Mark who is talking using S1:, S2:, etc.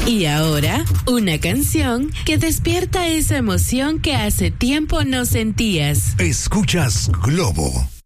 S1: Y ahora, una canción que despierta esa emoción que hace tiempo no sentías.
S2: Escuchas Globo.